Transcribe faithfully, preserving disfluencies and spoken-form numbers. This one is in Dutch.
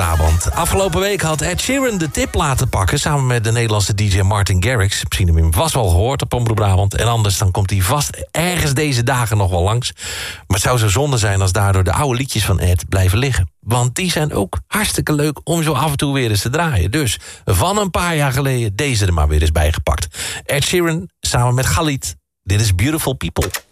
Brabant. Afgelopen week had Ed Sheeran de tip laten pakken... samen met de Nederlandse D J Martin Garrix. Misschien heb je hem vast wel gehoord op Omroep Brabant. En anders dan komt hij vast ergens deze dagen nog wel langs. Maar het zou zo zonde zijn als daardoor de oude liedjes van Ed blijven liggen. Want die zijn ook hartstikke leuk om zo af en toe weer eens te draaien. Dus van een paar jaar geleden deze er maar weer eens bijgepakt. Ed Sheeran samen met Khalid. Dit is Beautiful People.